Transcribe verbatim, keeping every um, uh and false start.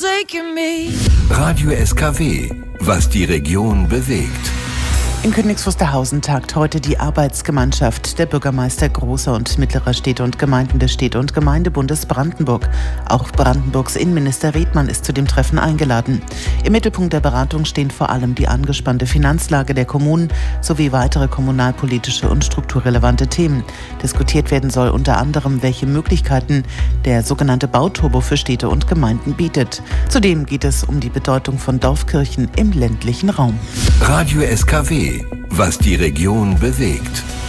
forsaken me. Radio S K W, was die Region bewegt. In Königs Wusterhausen tagt heute die Arbeitsgemeinschaft der Bürgermeister großer und mittlerer Städte und Gemeinden des Städte- und Gemeindebundes Brandenburg. Auch Brandenburgs Innenminister Redmann ist zu dem Treffen eingeladen. Im Mittelpunkt der Beratung stehen vor allem die angespannte Finanzlage der Kommunen sowie weitere kommunalpolitische und strukturrelevante Themen. Diskutiert werden soll unter anderem, welche Möglichkeiten der sogenannte Bauturbo für Städte und Gemeinden bietet. Zudem geht es um die Bedeutung von Dorfkirchen im ländlichen Raum. Radio S K W, was die Region bewegt.